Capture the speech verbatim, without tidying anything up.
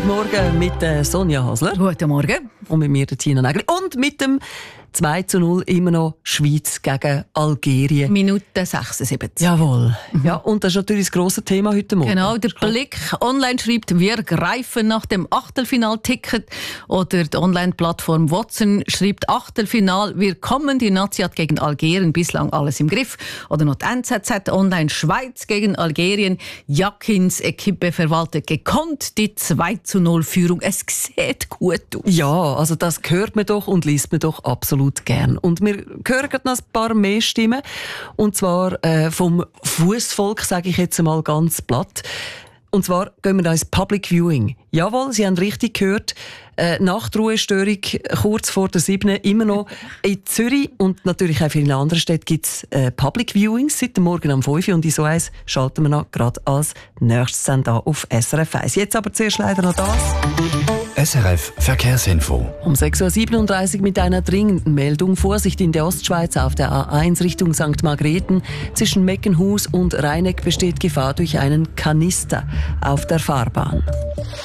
Guten Morgen mit äh, Sonja Hasler. Guten Morgen. Und mit mir, der Tina Nägeli. Und mit dem zwei zu null immer noch Schweiz gegen Algerien. Minute sechsundsiebzig. Jawohl. Mhm. Ja, und das ist natürlich das grosse Thema heute Morgen. Genau, der Blick online schreibt, wir greifen nach dem Achtelfinalticket. Oder die Online-Plattform Watson schreibt, Achtelfinal, wir kommen, die Nazi hat gegen Algerien bislang alles im Griff. Oder noch die N Z Z online, Schweiz gegen Algerien. Jakins Equipe verwaltet gekonnt die zwei zu null Führung. Es sieht gut aus. Ja, also das hört man doch und liest man doch absolut gern. Und wir hören noch ein paar mehr Stimmen. Und zwar äh, vom Fußvolk, sage ich jetzt mal ganz platt. Und zwar gehen wir ins Public Viewing. Jawohl, Sie haben richtig gehört. Äh, Nachtruhestörung kurz vor der sieben immer noch in Zürich und natürlich auch in vielen anderen Städten gibt es äh, Public Viewings seit dem Morgen um fünf Uhr und in so eins schalten wir noch gerade als nächstes dann da auf S R F eins. Jetzt aber zuerst leider noch das. S R F Verkehrsinfo. Um sechs Uhr siebenunddreißig mit einer dringenden Meldung. Vorsicht in der Ostschweiz auf der A eins Richtung Sankt Margrethen. Zwischen Meckenhus und Rheineck besteht Gefahr durch einen Kanister auf der Fahrbahn.